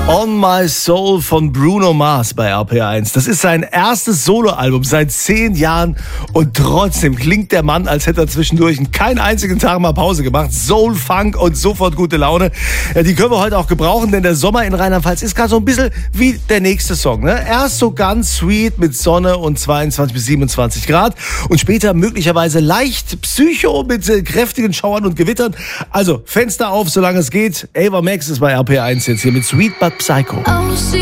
On My Soul von Bruno Mars bei RPR1. Das ist sein erstes Soloalbum seit 10 Jahren und trotzdem klingt der Mann, als hätte er zwischendurch keinen einzigen Tag mal Pause gemacht. Soul, Funk und sofort gute Laune. Ja, die können wir heute auch gebrauchen, denn der Sommer in Rheinland-Pfalz ist gerade so ein bisschen wie der nächste Song. Ne? Erst so ganz sweet mit Sonne und 22 bis 27 Grad und später möglicherweise leicht Psycho mit kräftigen Schauern und Gewittern. Also Fenster auf, solange es geht. Ava Max ist bei RPR1 jetzt hier mit Sweet But Psycho.